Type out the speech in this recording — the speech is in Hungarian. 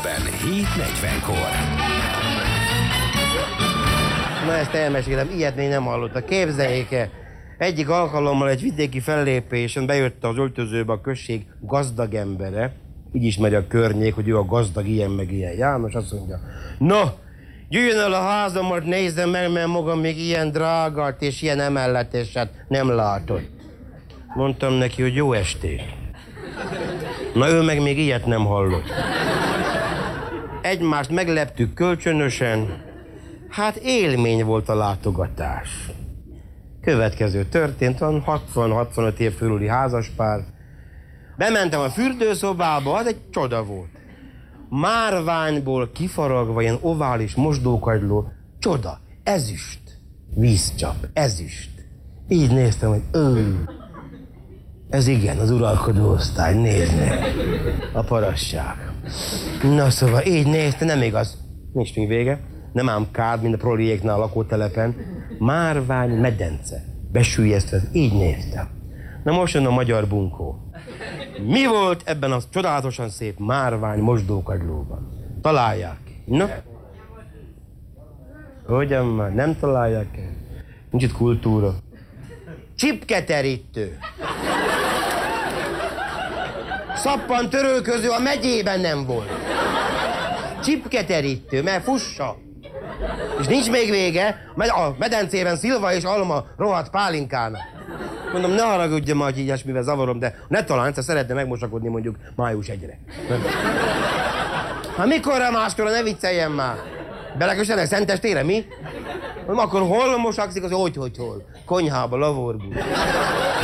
Legközelebben 7:40-kor. Na ezt elmesélem, ilyet még nem hallottak. Képzeljék el, egyik alkalommal egy vidéki fellépésen bejött az öltözőbe a község gazdag embere, így ismeri a környék, hogy ő a gazdag ilyen meg ilyen. János azt mondja, no, jöjjön el a házamat, nézzem meg, mert magam még ilyen drágát és ilyen emelletesat nem látott. Mondtam neki, hogy jó estét. Na ő meg még ilyet nem hallott. Egymást megleptük kölcsönösen. Hát élmény volt a látogatás. Következő történt, van 60-65 év fölüli házaspár. Bementem a fürdőszobába, az egy csoda volt. Márványból kifaragva ilyen ovális mosdókagyló, csoda, ezüst, vízcsap, ezüst. Így néztem, hogy ez igen, az uralkodó osztály, nézni. A parasság. Na szóval így nézte, nem igaz. Nincs még vége. Nem ám kád, mint a proliéknál a lakótelepen. Márvány medence. Besüllyesztve, így néztem. Na most jön a magyar bunkó. Mi volt ebben a csodálatosan szép márvány mosdókagylóban? Találják ki. Na? Hogyan már? Nem találják el? Nincs itt kultúra. Csipketerítő. Szappan törölköző a megyében nem volt. Csipketerítő, mert fussa. És nincs még vége, a medencében szilva és alma rohadt pálinkának. Mondom, ne haragudjon már, hogy ilyesmivel zavarom, de ne talán egyszer szeretne megmosakodni mondjuk május 1-re. Hát mikorra máskor, ne vicceljen már. Belekössenek Szentestére, mi? Akkor hol mosakszik, az hogy hol? Konyhába, lavorból.